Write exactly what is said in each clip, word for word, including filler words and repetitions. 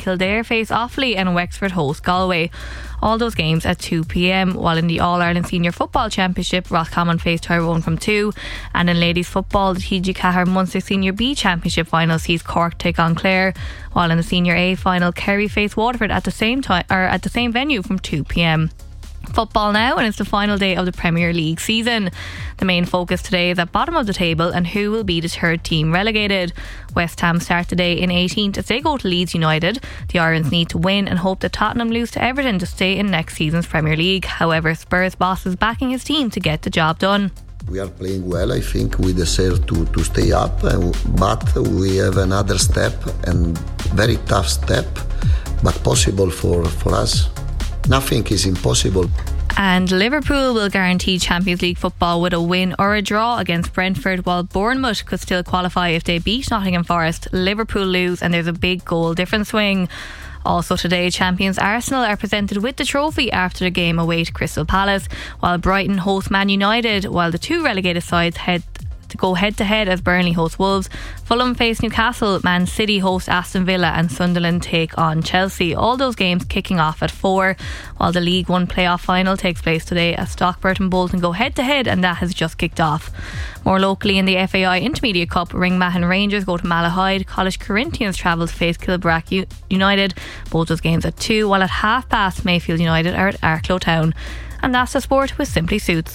Kildare face Offaly and Wexford host Galway. All those games at two p.m. While in the All-Ireland Senior Football Championship, Roscommon face Tyrone from two. And in ladies football, the T G Cahir Munster Senior B Championship final sees Cork take on Clare. While in the Senior A final, Kerry face Waterford at the same time or at the same venue from two p.m. Football now, and it's the final day of the Premier League season. The main focus today is at bottom of the table and who will be the third team relegated. West Ham start today in eighteenth as they go to Leeds United. The Irons need to win and hope that Tottenham lose to Everton to stay in next season's Premier League. However, Spurs boss is backing his team to get the job done. We are playing well. I think we deserve to, to stay up, uh, but we have another step, and very tough step, but possible for, for us. Nothing is impossible. And Liverpool will guarantee Champions League football with a win or a draw against Brentford, while Bournemouth could still qualify if they beat Nottingham Forest. Liverpool lose and there's a big goal difference swing. Also today, champions Arsenal are presented with the trophy after the game away to Crystal Palace, while Brighton host Man United, while the two relegated sides head to go head to head as Burnley host Wolves. Fulham face Newcastle, Man City host Aston Villa, and Sunderland take on Chelsea. All those games kicking off at four, while the League One playoff final takes place today as Stockport and Bolton go head to head, and that has just kicked off. More locally in the F A I Intermediate Cup, Ringmahon Rangers go to Malahide, College Corinthians travel to face Kilbrack U- United. Both those games at two, while at half past Mayfield United are at Arklow Town. And that's the sport with Simply Suits.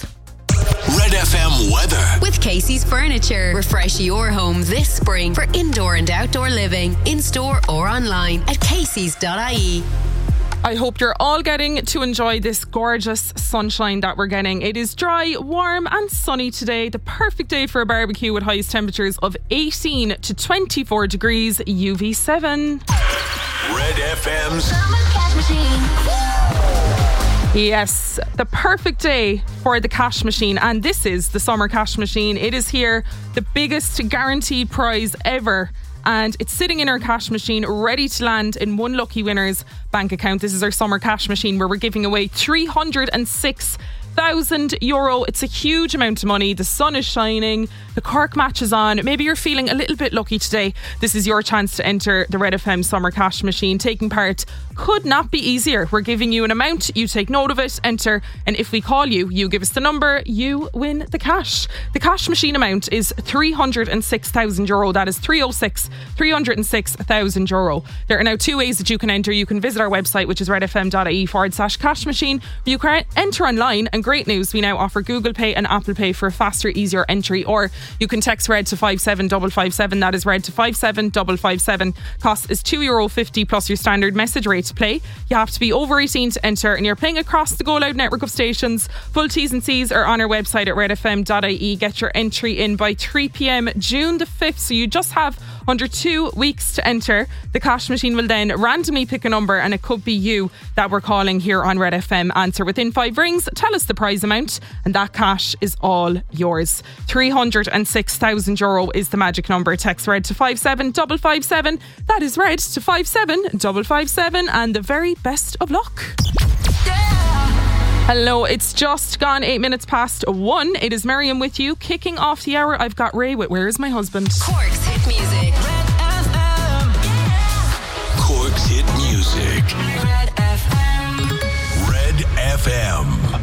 Red F M weather with Casey's Furniture. Refresh your home this spring for indoor and outdoor living, in store or online at caseys dot I E. I hope you're all getting to enjoy this gorgeous sunshine that we're getting. It is dry, warm and sunny today. The perfect day for a barbecue with highest temperatures of eighteen to twenty-four degrees U V seven. Red F M's Yes, the perfect day for the cash machine, and this is the summer cash machine. It is here, the biggest guaranteed prize ever, and it's sitting in our cash machine ready to land in one lucky winner's bank account. This is our summer cash machine where we're giving away three hundred six thousand euro. It's a huge amount of money. The sun is shining, the Cork match is on. Maybe you're feeling a little bit lucky today. This is your chance to enter the Red F M Summer Cash Machine. Taking part could not be easier. We're giving you an amount, you take note of it, enter, and if we call you, you give us the number, you win the cash. The cash machine amount is three hundred six thousand euro. That is three oh six, three hundred six thousand euro. There are now two ways that you can enter. You can visit our website, which is redfm.ie forward slash cash machine. You can enter online, and great news, we now offer Google Pay and Apple Pay for a faster, easier entry, or you can text RED to five seven five five seven. That is RED to five seven five five seven. Cost is two euro fifty plus your standard message rate to play. You have to be over eighteen to enter, and you're playing across the Go Loud network of stations. Full T's and C's are on our website at redfm dot I E. Get your entry in by three p.m. June the fifth, so you just have under two weeks to enter. The cash machine will then randomly pick a number, and it could be you that we're calling here on Red F M. Answer within five rings, tell us the prize amount, and that cash is all yours. three hundred six thousand euro is the magic number. Text RED to five seven five five seven. That is RED to five seven five five seven, and the very best of luck. Hello, it's just gone eight minutes past one. It is Miriam with you, kicking off the hour. I've got Ray with Where Is My Husband? Cork's hit music. Red F M. Yeah. Cork's hit music. Red F M. Red F M.